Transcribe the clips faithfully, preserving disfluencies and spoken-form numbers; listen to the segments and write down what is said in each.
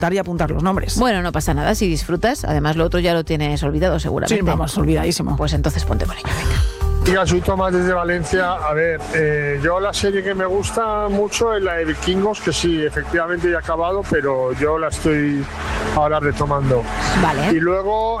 y apuntar los nombres. Bueno, no pasa nada si disfrutas. Además, lo otro ya lo tienes olvidado seguramente. Sí, vamos, olvidadísimo. Pues entonces ponte con ello, venga. Diga, soy Tomás desde Valencia. A ver, eh, yo la serie que me gusta mucho es la de Vikingos, que sí, efectivamente ya he acabado, pero yo la estoy ahora retomando. Vale. Y luego,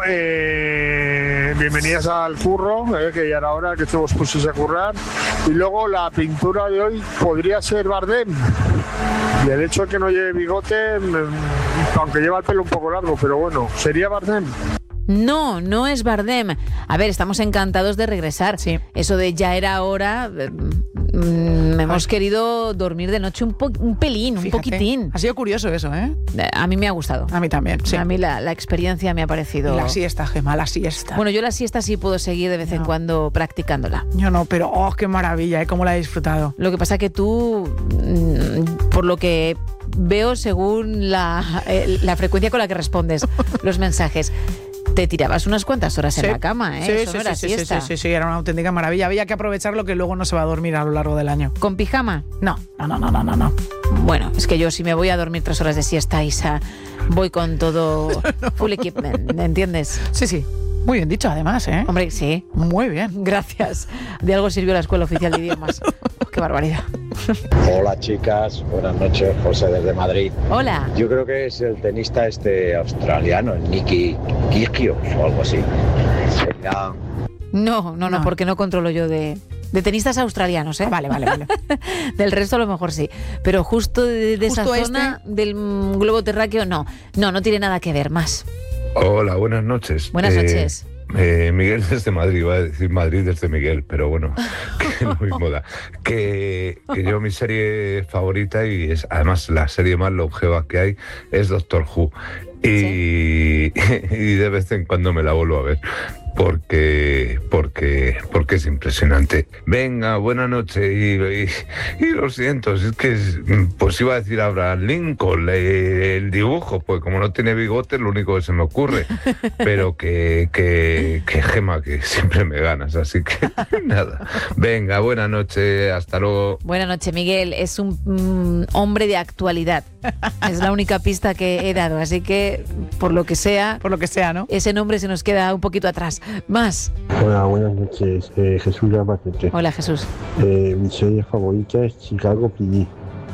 eh, bienvenidas al curro, eh, que ya era hora que todos pusiese a currar. Y luego la pintura de hoy podría ser Bardem. Y el hecho de que no lleve bigote, aunque lleva el pelo un poco largo, pero bueno, sería Bardem. No, no es Bardem. A ver, estamos encantados de regresar. Sí. Eso de ya era hora, mm, hemos querido dormir de noche un, po- un pelín, un Fíjate, poquitín. ha sido curioso eso, ¿eh? A mí me ha gustado. A mí también, sí. A mí la, la experiencia me ha parecido... La siesta, Gemma, la siesta. Bueno, yo la siesta sí puedo seguir de vez en No. cuando practicándola. Yo no, pero oh, qué maravilla, ¿eh? Cómo la he disfrutado. Lo que pasa que tú, mm, por lo que veo según la, eh, la frecuencia con la que respondes los mensajes, te tirabas unas cuantas horas en Sí. la cama, ¿eh? Sí, Eso sí, no era sí, sí, siesta. sí, sí, sí, era una auténtica maravilla. Había que aprovechar lo que luego no se va a dormir a lo largo del año. ¿Con pijama? No, no, no, no, no, no, no. Bueno, es que yo si me voy a dormir tres horas de siesta, Isa, voy con todo full equipment, ¿entiendes? Sí, sí. Muy bien dicho, además, ¿eh? Hombre, sí. Muy bien. Gracias. De algo sirvió la Escuela Oficial de Idiomas. Qué barbaridad. Hola chicas, buenas noches, José desde Madrid. Hola. Yo creo que es el tenista este australiano, el Nicky Kyrgios o algo así. Venga. No, no, no, No. porque no controlo yo de, de tenistas australianos, ¿eh? Ah, vale, vale, vale. Del resto a lo mejor sí. Pero justo de, de Justo esa zona este. del mm, globo terráqueo, no. No, no tiene nada que ver más. Hola, buenas noches. Buenas Eh, noches. eh, Miguel desde Madrid, iba a decir Madrid desde Miguel, pero bueno, que lo mismo da. Que, que yo mi serie favorita, y es además la serie más longeva que hay, es Doctor Who. Y, y de vez en cuando me la vuelvo a ver. Porque, porque, porque es impresionante. Venga, buena noche y, y, y lo siento, es que es- pues iba a decir Abraham Lincoln, eh, el dibujo, pues como no tiene bigote es lo único que se me ocurre, pero que, que, que Gema, que siempre me ganas, así que nada. Venga, buena noche, hasta luego. Buenas noches, Miguel. Es un mm, hombre de actualidad. Es la única pista que he dado. Así que, por lo que sea, Por lo que sea, ¿no? ese nombre se nos queda un poquito atrás. Más. Hola, buenas noches. Eh, Jesús Llamaquete. Hola, Jesús. Eh, mi serie favorita es Chicago P D.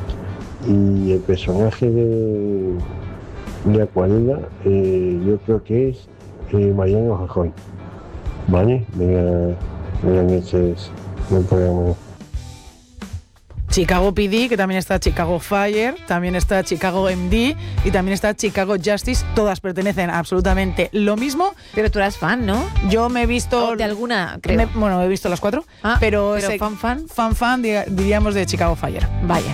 Y el personaje de, de Acuarela, eh, yo creo que es eh, Mariano Rajoy. ¿Vale? Venga, buenas noches. Buen programa. Chicago P D, que también está Chicago Fire, también está Chicago M D y también está Chicago Justice. Todas pertenecen a absolutamente lo mismo. Pero tú eras fan, ¿no? Yo me he visto... O de alguna, creo. me- bueno, he visto las cuatro, Ah, pero, pero ese- fan, fan. fan, fan, diga- diríamos de Chicago Fire. Vaya,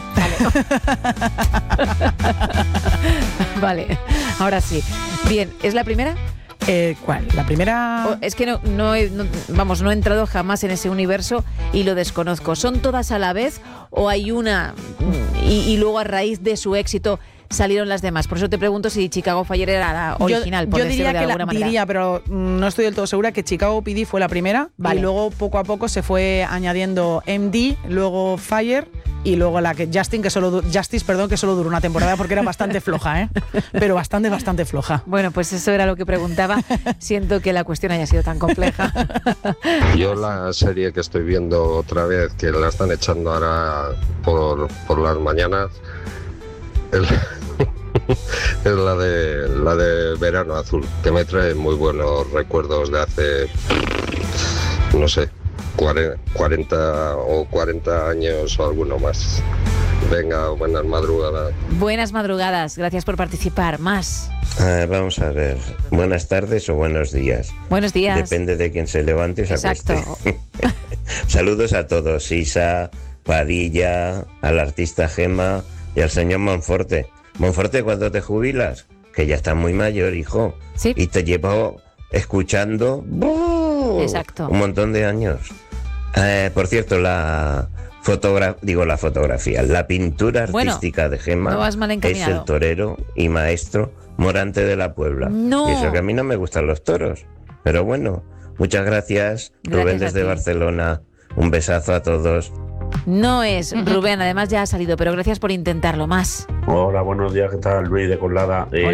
vale. Vale, ahora sí. Bien, ¿es la primera? Eh, ¿Cuál? La primera... O- es que no, no, he, no- vamos, no he entrado jamás en ese universo y lo desconozco. ¿Son todas a la vez o hay una mm, y, y luego a raíz de su éxito salieron las demás? Por eso te pregunto si Chicago Fire era la original, yo, por yo decirlo diría de que alguna la, manera. diría, pero mm, no estoy del todo segura, que Chicago P D fue la primera. Vale. Y luego poco a poco se fue añadiendo M D, luego Fire y luego la que Justin, que solo du- Justice, perdón, que solo duró una temporada porque era bastante floja, ¿eh? Pero bastante, bastante floja. Bueno, pues eso era lo que preguntaba. Siento que la cuestión haya sido tan compleja. Yo la serie que estoy viendo otra vez, que la están echando ahora por, por las mañanas, es, es la de la de Verano Azul, que me trae muy buenos recuerdos de hace, no sé, cuarenta o cuarenta años o alguno más. Venga, buenas madrugadas. Buenas madrugadas, gracias por participar. Más. Ah, vamos a ver, buenas tardes o buenos días. Buenos días. Depende de quién se levante y se Exacto. acueste. Saludos a todos, Isa, Padilla, al artista Gema y al señor Monforte. Monforte, ¿cuándo te jubilas? Que ya estás muy mayor, hijo. Sí. Y te llevo escuchando ¡buh! Exacto. Un montón de años. Eh, por cierto, la fotogra digo la fotografía, la pintura Bueno, artística de Gema no vas mal es encaminado. el torero y maestro Morante de la Puebla. No. Y eso que a mí no me gustan los toros. Pero bueno, muchas gracias. Gracias Rubén a desde ti. Barcelona. Un besazo a todos. No es, Rubén, además ya ha salido, pero gracias por intentarlo más. Hola, buenos días, ¿qué tal? Luis de Colada. Eh,